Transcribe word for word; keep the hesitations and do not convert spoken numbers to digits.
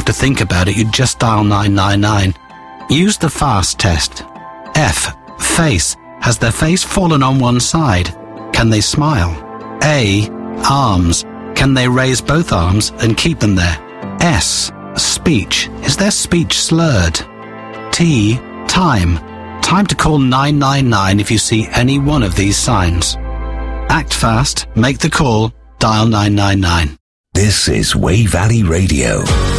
have to think about it. You just dial nine nine nine. Use the FAST test. F. Face. Has their face fallen on one side? Can they smile? A. Arms. Can they raise both arms and keep them there? S. Speech. Is their speech slurred? T. Time. Time to call nine nine nine if you see any one of these signs. Act fast, make the call, dial nine nine nine. This is Wey Valley Radio.